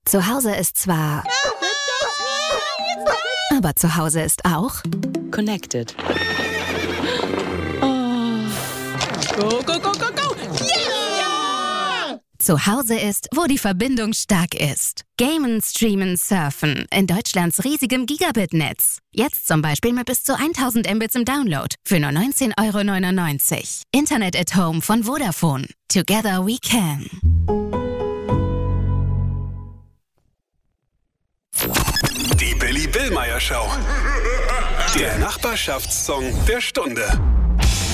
Zu Hause ist zwar... Aber zu Hause ist auch... Connected. Go, go, go, go, go! Yeah! Zu Hause ist, wo die Verbindung stark ist. Gamen, streamen, surfen. In Deutschlands riesigem Gigabit-Netz. Jetzt zum Beispiel mit bis zu 1000 Mbits im Download. Für nur 19,99 €. Internet at Home von Vodafone. Together we can. Die Billy Billmeyer Show. Der Nachbarschaftssong der Stunde.